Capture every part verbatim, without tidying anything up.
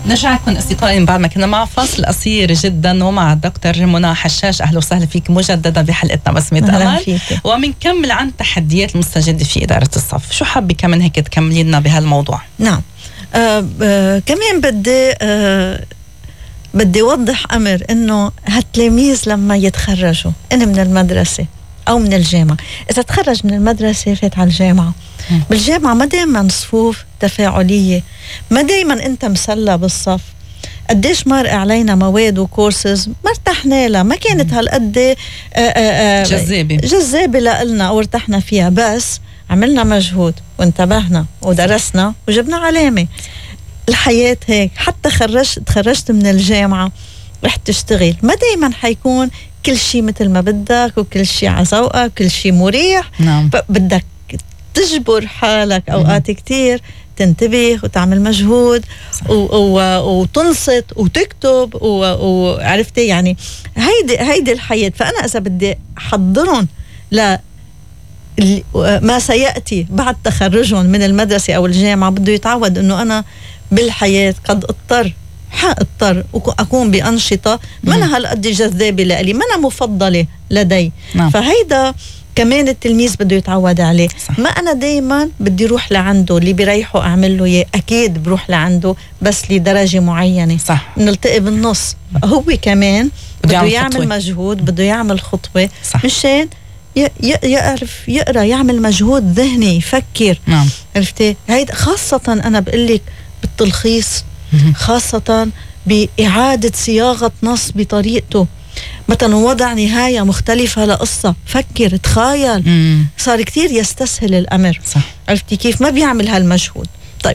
نرجع لكم أصدقائي بعد ما كنا مع فاصل قصير جدا ومع الدكتور منى حشاش. أهلا وسهلا فيك مجددا بحلقتنا بسمة أمل، ومنكمل عن تحديات المستجدة في إدارة الصف. شو حابة كمان هيك تكملي لنا بهالموضوع؟ نعم آه آه كمان بدي آه بدي أوضح أمر إنه هالتلاميذ لما يتخرجوا إن من المدرسة أو من الجامعة، إذا تخرج من المدرسة فات على الجامعة، بالجامعة ما دايما صفوف تفاعلية، ما دايما أنت مسلى بالصف. قديش مر علينا مواد وكورسز ما ارتحنا لها، ما كانت هالقد جذابة جذابة لنا أو ارتحنا فيها، بس عملنا مجهود وانتبهنا ودرسنا وجبنا علامة. الحياة هيك، حتى خرجت تخرجت من الجامعة رح تشتغل، ما دايما حيكون كل شيء مثل ما بدك وكل شيء على ذوقك وكل شيء مريح. نعم. بدك تجبر حالك أوقات كتير تنتبه وتعمل مجهود و- و- وتنصت وتكتب وعرفتي يعني هيدي هيدي الحياة. فأنا إذا بدي أحضرهم ل ما سيأتي بعد تخرجهم من المدرسة أو الجامعة، بده يتعود أنه أنا بالحياة قد اضطر حاضطر أكون بأنشطة ما أنا هالقد جذابة لألي، ما أنا مفضلة لدي. نعم. فهيدا كمان التلميذ بده يتعود عليه. صح. ما أنا دايما بدي روح لعنده، اللي بيريحه أعمل له إياه، أكيد بروح لعنده بس لدرجة معينة. صح. نلتقي بالنص. هو كمان بده يعمل يعمل خطوة. مجهود، بده يعمل خطوة. صح. مشان يعرف يقرأ، يعمل مجهود ذهني، يفكر. نعم. عرفتي هيدا خاصة أنا بقلك بالتلخيص، خاصة بإعادة صياغة نص بطريقته، مثلا وضع نهاية مختلفة لقصة، فكر، تخيل. مم. صار كتير يستسهل الأمر. صح. عرفتي كيف؟ ما بيعمل هالمجهود. طيب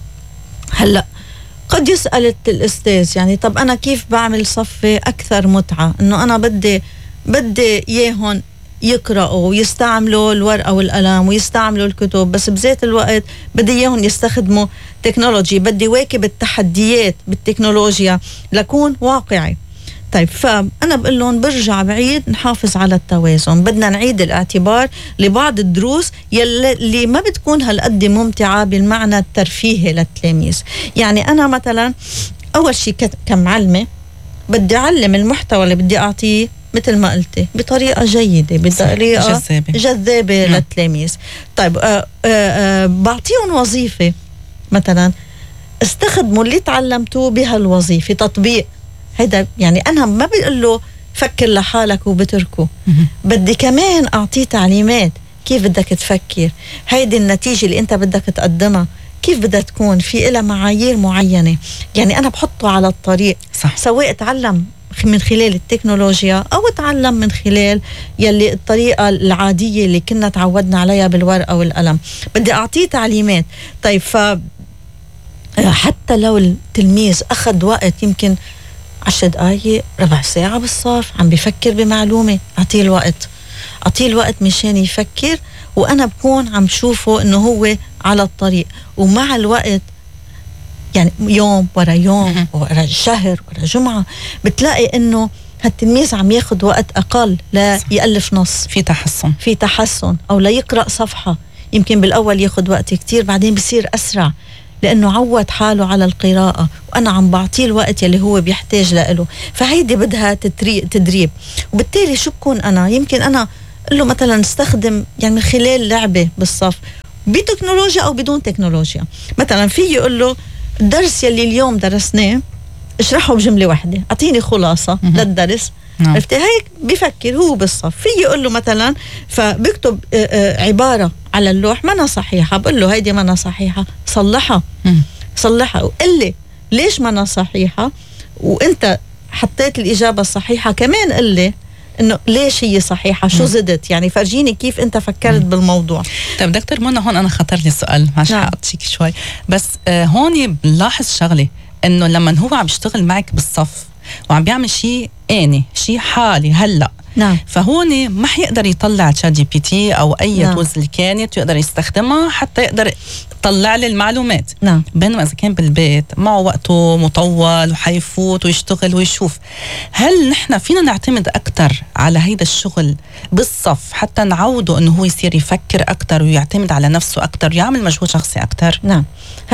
هلأ قد يسأل الأستاذ يعني طب أنا كيف بعمل صفي أكثر متعة؟ إنه أنا بدي بدي إياهم يقرأوا ويستعملوا الورقة والقلم ويستعملوا الكتب، بس بذات الوقت بدي إياهم يستخدموا تكنولوجي، بدي واكب التحديات بالتكنولوجيا لكون واقعي. طيب فأنا بقول لهم برجع بعيد نحافظ على التوازن، بدنا نعيد الاعتبار لبعض الدروس يلي اللي ما بتكون هالقد ممتعة بالمعنى الترفيهي للتلاميذ. يعني أنا مثلا أول شيء كمعلمة بدي أعلم المحتوى اللي بدي أعطيه مثل ما قلتي بطريقة جيدة، بطريقة جذابة, جذابة للتلاميذ. طيب آآ آآ بعطيهم وظيفة مثلا، استخدموا اللي تعلمتوه بهالوظيفة تطبيق. هيدا يعني أنا ما بقول له فكر لحالك وبتركه، بدي كمان أعطيه تعليمات كيف بدك تفكر، هيدي النتيجة اللي أنت بدك تقدمها كيف بدها تكون، في إلها معايير معينة. يعني أنا بحطه على الطريق. صح. سواء تعلم من خلال التكنولوجيا أو تعلم من خلال يلي الطريقة العادية اللي كنا تعودنا عليها بالورقة والقلم، بدي أعطيه تعليمات. طيب ف حتى لو التلميذ أخذ وقت يمكن عشر دقايق ربع ساعة بالصف عم بيفكر بمعلومة، أعطيه الوقت، أعطيه الوقت مشان يفكر، وأنا بكون عم شوفه إنه هو على الطريق. ومع الوقت يعني يوم ورا يوم ورا شهر ورا جمعة بتلاقي إنه هالتلميذ عم ياخد وقت أقل لا يألف نص، في تحسن في تحسن، أو لا يقرأ صفحة. يمكن بالأول ياخد وقت كتير، بعدين بصير أسرع لأنه عود حاله على القراءة، وأنا عم بعطيه الوقت يلي هو بيحتاج له. فهيدي بدها تدريب. وبالتالي شو بكون أنا يمكن أنا قل له مثلا استخدم يعني من خلال لعبة بالصف بتكنولوجيا أو بدون تكنولوجيا. مثلا في يقول له الدرس يلي اليوم درسناه اشرحه بجملة واحدة، أعطيني خلاصة للدرس. نعم. عرفتي هيك بيفكر هو بالصف. في يقول له مثلا فبكتب عبارة على اللوح منا صحيحة، بقول له هيدي منا صحيحة، صلحها. مم. صلحها وقل لي ليش منا صحيحة، وانت حطيت الإجابة الصحيحة كمان قل لي انه ليش هي صحيحة، شو زدت، يعني فرجيني كيف انت فكرت مم. بالموضوع. طيب دكتور منى، هون انا خطر لي سؤال، معلش حقطشيك شوي، بس آه هون بنلاحظ شغلة انه لما هو عم يشتغل معك بالصف وعم بيعمل شيء آني، شيء حالي هلا، نعم، فهون ما حيقدر يطلع تشات جي بي تي او اي نعم. تولز اللي كانت يقدر يستخدمها حتى يقدر يطلع لي المعلومات. نعم. بينما اذا كان بالبيت معه وقته مطول وحيفوت ويشتغل ويشوف، هل نحن فينا نعتمد اكثر على هيدا الشغل بالصف حتى نعوده انه هو يصير يفكر اكثر ويعتمد على نفسه اكثر ويعمل مجهود شخصي اكثر؟ نعم. هلا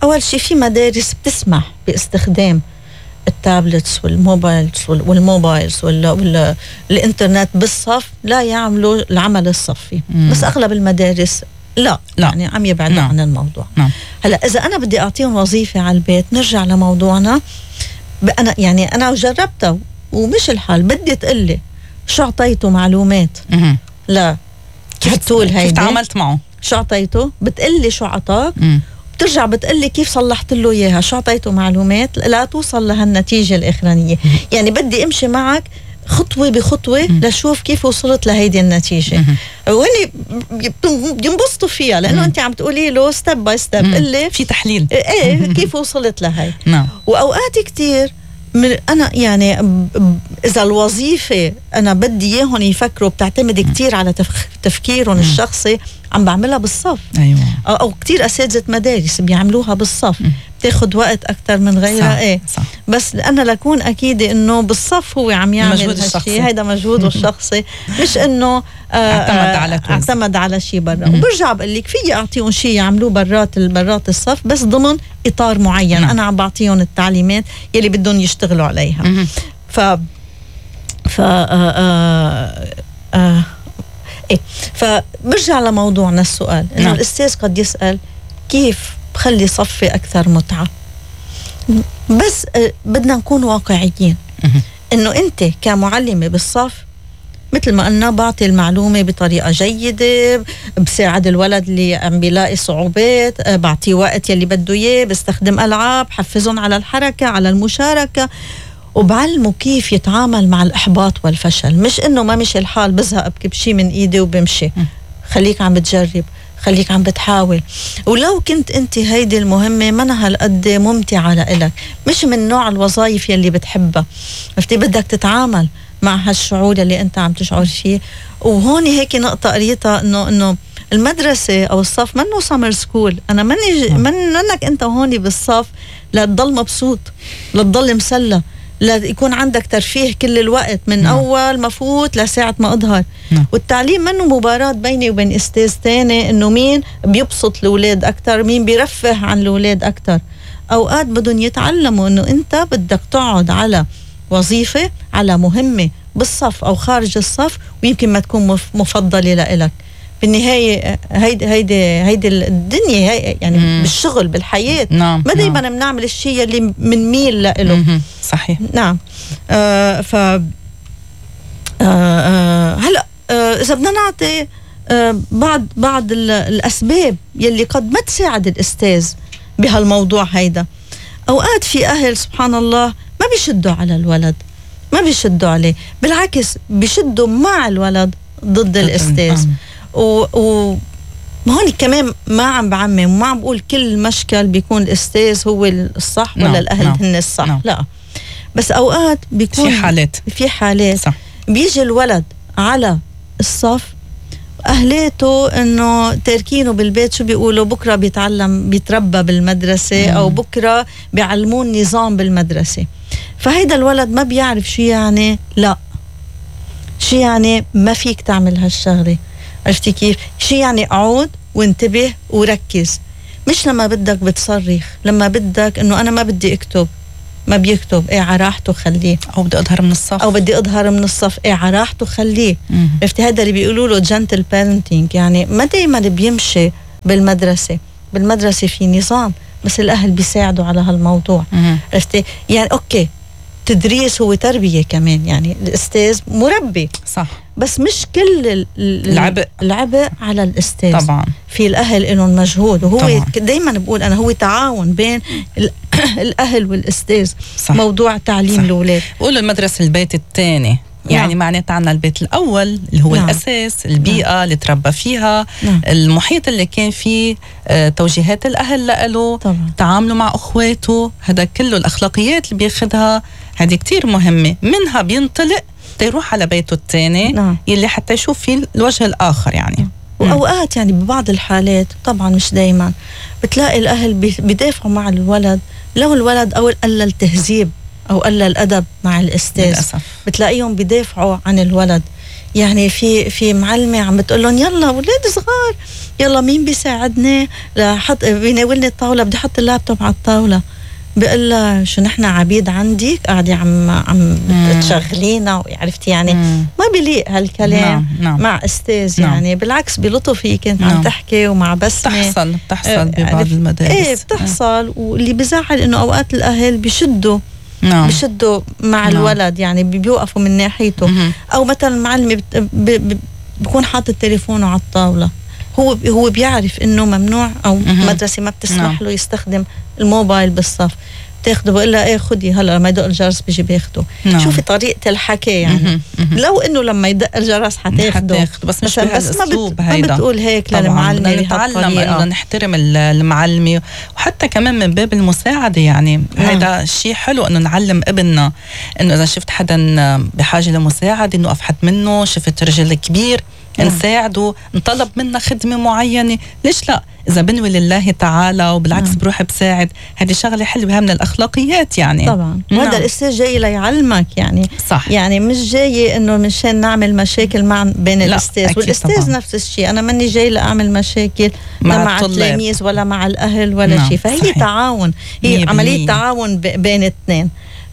أول شيء في مدارس بتسمح باستخدام التابلتس والموبايلز والموبايلز والإنترنت بالصف، لا يعملوا العمل الصفي. مم. بس أغلب المدارس لا, لا. يعني عم يبعدوا نعم. عن الموضوع. نعم. هلا إذا أنا بدي أعطيهم وظيفة على البيت، نرجع لموضوعنا. أنا يعني أنا جربتها ومش الحال. بدي تقلي شو أعطيته معلومات؟ مم. لا كيف تقول هيدا؟ كيف تعاملت معه؟ شو أعطيته؟ بتقلي شو عطاك، بترجع بتقلي كيف صلحت له إياها، شو أعطيته معلومات لا توصل لهالنتيجة الإخرانية. يعني بدي أمشي معك خطوة بخطوة لشوف كيف وصلت لهيدي النتيجة. وهني بينبسطوا فيها لأنه أنت عم تقولي له ستيب باي ستيب اللي في تحليل إيه كيف وصلت لهي. نعم. وأوقات كتير من أنا يعني إذا الوظيفة أنا بدي إياهم يفكروا بتعتمد كتير على تفكيرهم الشخصي، عم بعملها بالصف. أيوة. أو, أو كتير أساتذة مدارس بيعملوها بالصف، بتاخد وقت أكتر من غيرها. إيه صح. بس أنا لكون أكيدة إنه بالصف هو عم يعمل هالشيء، هيدا مجهوده الشخصي، مش إنه آه اعتمد على كوز. اعتمد على شيء برا. وبرجع بقول لك في أعطيهم شيء يعملوه برات برات الصف، بس ضمن إطار معين. أنا عم بعطيهم التعليمات يلي بدهم يشتغلوا عليها. ف ف آه آه آه إيه فبرجع لموضوعنا السؤال إنه نعم. الأستاذ قد يسأل كيف بخلي صفي أكثر متعة. بس آه بدنا نكون واقعيين إنه أنت كمعلمة بالصف مثل ما قلنا بعطي المعلومة بطريقة جيدة، بساعد الولد اللي عم بيلاقي صعوبات، آه بعطيه وقت يلي بده إياه، بستخدم ألعاب، حفزهم على الحركة على المشاركة، وبعلمه كيف يتعامل مع الإحباط والفشل. مش إنه ما مشي الحال بزهق بكب شي من إيدي وبمشي. خليك عم بتجرب، خليك عم بتحاول. ولو كنت أنت هيدي المهمة منها هالقد ممتعة لإلك، مش من نوع الوظائف يلي بتحبها، عرفتي بدك تتعامل مع هالشعور اللي أنت عم تشعر فيه. وهون هيك نقطة قريتها إنه إنه المدرسة أو الصف منه سمر سكول. أنا مني من منك أنت هوني بالصف لتضل مبسوط، لتضل مسلى، لا يكون عندك ترفيه كل الوقت من نعم. أول ما فوت لساعة ما أظهر. نعم. والتعليم منه مباراة بيني وبين أستاذ تاني إنه مين بيبسط الأولاد أكتر، مين بيرفه عن الأولاد أكتر. أوقات بدهم يتعلموا إنه أنت بدك تقعد على وظيفة على مهمة بالصف أو خارج الصف، ويمكن ما تكون مفضلة لإلك. بالنهاية هيدي هيدي هيدي الدنيا هي يعني مم. بالشغل بالحياة نعم. ما دايما نعم. بنعمل الشيء اللي منميل له. صحيح. نعم. آه ف آه آه هلا آه إذا بدنا نعطي آه بعض بعض الأسباب يلي قد ما تساعد الأستاذ بهالموضوع هيدا. أوقات في أهل سبحان الله ما بيشدوا على الولد، ما بيشدوا عليه، بالعكس بيشدوا مع الولد ضد الأستاذ. و, و هون كمان ما عم بعمم وما عم بقول كل مشكل بيكون الأستاذ هو الصح ولا no, الأهل no, هن الصح no. لا، بس أوقات بيكون في حالات في حالات صح. بيجي الولد على الصف أهليته إنه تاركينه بالبيت، شو بيقولوا بكرة بيتعلم بيتربى بالمدرسة mm. أو بكرة بيعلمون نظام بالمدرسة. فهيدا الولد ما بيعرف شو يعني لا، شو يعني ما فيك تعمل هالشغلة، عرفتي كيف؟ شو يعني أعود وانتبه وركز. مش لما بدك بتصرخ، لما بدك إنه أنا ما بدي أكتب ما بيكتب، إيه عراحته خليه، أو بدي أظهر من الصف أو بدي أظهر من الصف، إيه عراحته خليه. عرفتي هذا اللي بيقولوا له جنتل بارنتينج. يعني ما دايما بيمشي بالمدرسة، بالمدرسة في نظام بس الأهل بيساعدوا على هالموضوع. عرفتي يعني أوكي تدريس هو تربية كمان، يعني الأستاذ مربي صح، بس مش كل العبء العبء على الأستاذ. طبعا في الأهل لهم مجهود، وهو دايما بقول أنا هو تعاون بين الأهل والأستاذ. صح. موضوع تعليم الأولاد. قولوا المدرسة البيت الثاني يعني نعم. معناتها عنا البيت الأول اللي هو نعم. الأساس، البيئة نعم. اللي تربى فيها نعم. المحيط اللي كان فيه آه، توجيهات الأهل لأله، تعامله مع أخواته، هذا كله الأخلاقيات اللي بياخدها هذه كتير مهمة. منها بينطلق يروح على بيته الثاني نعم. يلي حتى يشوف فيه الوجه الآخر يعني نعم. وأوقات يعني ببعض الحالات طبعا مش دايما بتلاقي الأهل بيدافعوا مع الولد لو الولد أول قلل التهذيب أو قلل الأدب مع الأستاذ للأسف. بتلاقيهم بيدافعوا عن الولد. يعني في في معلمة عم بتقول لهم يلا ولاد صغار يلا مين بيساعدني لحط بيناولني الطاوله، بدي احط اللابتوب على الطاوله، بقول لها شو نحن عبيد عندك قاعده عم عم تشغلينا، عرفتي يعني مم. ما بيليق هالكلام نعم. نعم. مع استاذ نعم. يعني بالعكس بلطفي كنت نعم. عم تحكي ومع بسمه. بتحصل بتحصل ببعض المدارس ايه بتحصل نعم. واللي بزعل انه اوقات الاهل بيشدوا نعم. بشدوا مع نعم. الولد يعني بيوقفوا من ناحيته مم. او مثلا المعلمه بيكون حاطط تليفونه على الطاوله، هو هو بيعرف انه ممنوع او مم. مدرسه ما بتسمح نعم. له يستخدم الموبايل بالصف، بتاخده بقول لها ايه خدي هلا لما يدق الجرس بيجي بياخده نعم. شوفي طريقه الحكي يعني مم. لو انه لما يدق الجرس حتاخده بس مش بهالاسلوب هيدا، ما بتقول هيك للمعلمه نتعلم انه نحترم المعلمه، وحتى كمان من باب المساعده يعني هيدا شيء حلو انه نعلم ابننا انه اذا شفت حدا بحاجه لمساعده نوقف حد منه، شفت رجل كبير نساعده، نطلب منا خدمة معينة، ليش لا؟ إذا بنوي لله تعالى وبالعكس نعم. بروح بساعد، هذه شغلة حلوة من الأخلاقيات يعني طبعا. نعم. وهذا الأستاذ جاي ليعلمك يعني صح. يعني مش جاي إنه مشان نعمل مشاكل مع بين الأستاذ والأستاذ طبعا. نفس الشيء، أنا ماني جاي لأعمل مشاكل مع, مع التلاميذ ولا مع الأهل ولا نعم. شيء، فهي صحيح. تعاون، هي عملية تعاون بين اثنين.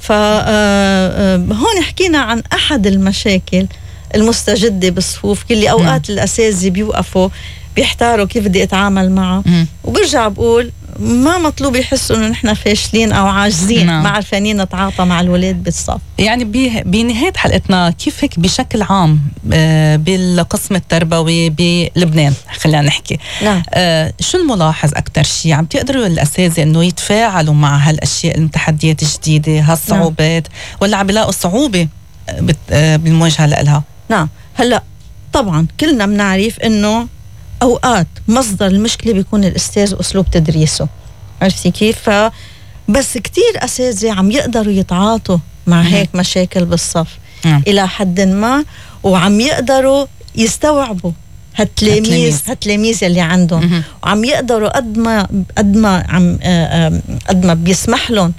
فهون حكينا عن أحد المشاكل المستجدة بالصفوف، كل أوقات الأساتذة بيوقفوا بيحتاروا كيف بدي أتعامل معه، وبرجع بقول ما مطلوب يحسوا إنه نحن فاشلين أو عاجزين ما عرفانين نتعاطى مع الولاد بالصف. يعني بنهاية حلقتنا كيف هيك بشكل عام بالقسم التربوي بلبنان خلينا نحكي نعم. آه شو الملاحظ أكتر شيء عم تقدروا الأساتذة إنه يتفاعلوا مع هالأشياء التحديات الجديدة هالصعوبات نعم. ولا عم بيلاقوا صعوبة بالمواجهة لها؟ نعم. هلا طبعا كلنا بنعرف انه اوقات مصدر المشكله بيكون الاستاذ واسلوب تدريسه، عرفتي كيف؟ بس كتير اساتذه عم يقدروا يتعاطوا مع هيك مشاكل بالصف مم. الى حد ما، وعم يقدروا يستوعبوا هالتلاميذ هالتلاميذ اللي عندهم مم. وعم يقدروا قد ما قد ما عم قد ما بيسمح لهم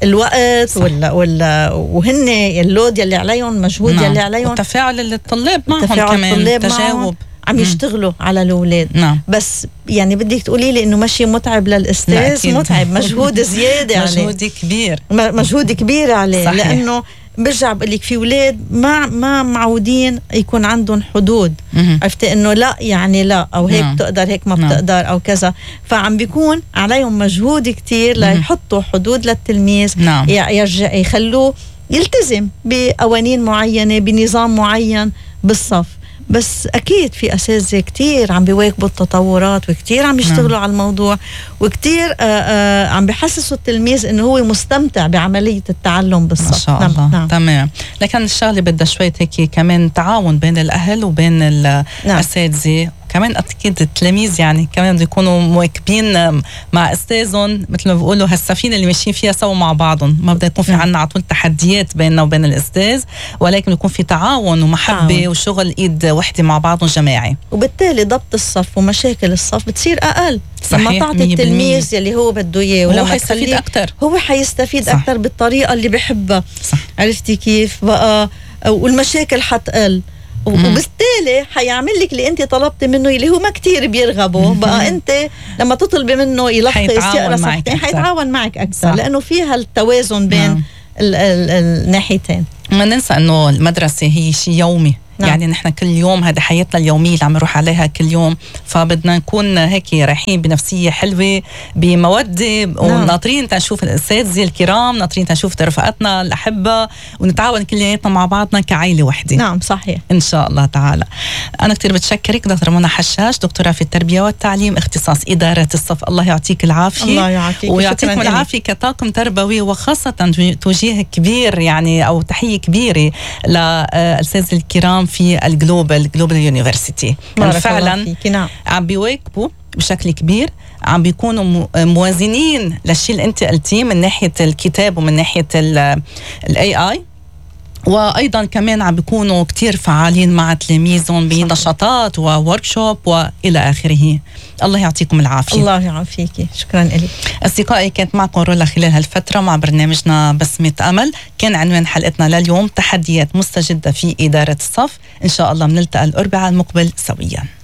الوقت صح. ولا ولا وهن اللود يلي عليهم مجهود نعم. يلي عليهم وتفاعل الطلاب معهم كمان تجاوب عم مم. يشتغلوا على الأولاد نعم. بس يعني بدك تقولي لي انه ماشي متعب للأستاذ، متعب مجهود زيادة عليه، مجهود كبير مجهود كبير عليه صحيح. لأنه برجع بقول لك في أولاد ما ما معودين يكون عندهم حدود، عرفتي انه لا يعني لا او هيك نعم. بتقدر هيك ما نعم. بتقدر او كذا، فعم بيكون عليهم مجهود كتير ليحطوا حدود للتلميذ نعم. يرجع يخلوه يلتزم بقوانين معينة بنظام معين بالصف. بس أكيد في أساتذة كتير عم بيواكبوا التطورات وكتير عم يشتغلوا نعم. على الموضوع وكتير آآ آآ عم بيحسسوا التلميذ إنه هو مستمتع بعملية التعلم بالصف. ما شاء الله نعم. نعم. تمام. لكن الشغلة بدها شوية هيك كمان تعاون بين الأهل وبين الأساتذة نعم. كمان أكيد التلاميذ يعني كمان بده يكونوا مواكبين مع أستاذهم، مثل ما بيقولوا هالسفينة اللي ماشيين فيها سوا مع بعضهم، ما بده يكون في عنا على طول تحديات بيننا وبين الأستاذ، ولكن يكون في تعاون ومحبة تعاون. وشغل إيد وحدة مع بعضهم جماعي، وبالتالي ضبط الصف ومشاكل الصف بتصير أقل لما تعطي التلميذ اللي هو بده إياه، ولما حيستفيد أكتر هو حيستفيد أكتر بالطريقة اللي بحبها. عرفتي كيف بقى؟ والمشاكل حتقل وبالتالي حيعمل لك اللي انت طلبتي منه اللي هو ما كتير بيرغبه. بقى انت لما تطلبي منه يلخص يقرا صفحتين حيتعاون معك اكثر، لانه فيها التوازن بين الناحيتين. ما ننسى انه المدرسه هي شيء يومي نعم. يعني نحن كل يوم هذه حياتنا اليومية اللي عم نروح عليها كل يوم، فبدنا نكون هيك رايحين بنفسية حلوة بمودة نعم. وناطرين تنشوف الأساتذة الكرام، ناطرين تنشوف رفقاتنا الأحبة ونتعاون كلياتنا مع بعضنا كعائلة وحدة. نعم صحيح إن شاء الله تعالى. أنا كتير بتشكرك دكتورة منى حشاش، دكتورة في التربية والتعليم، اختصاص إدارة الصف. الله يعطيك العافية. الله يعافيك ويعطيكم العافية كطاقم تربوي، وخاصة توجيه كبير يعني أو تحية كبيرة للأساتذة الكرام في الجلوبال جلوبال يونيفرسيتي. فعلا نعم. عم بيواكبوا بشكل كبير، عم بيكونوا موازنين للشيء اللي انت قلتيه من ناحيه الكتاب ومن ناحيه الاي اي، وايضا كمان عم بيكونوا كتير فعالين مع تلاميذهم بنشاطات ووركشوب والى اخره. الله يعطيكم العافيه. الله يعافيكي. شكرا لك اصدقائي. كانت معكم رولا خلال هالفتره مع برنامجنا بسمة امل. كان عنوان حلقتنا لليوم تحديات مستجده في اداره الصف. ان شاء الله بنلتقى الاربعاء المقبل سويا.